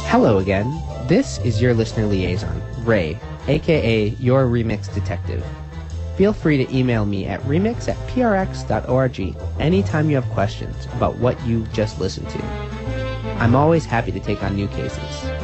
Hello again. This is your listener liaison, Ray, aka your Remix Detective. Feel free to email me at remix@prx.org anytime you have questions about what you just listened to. I'm always happy to take on new cases.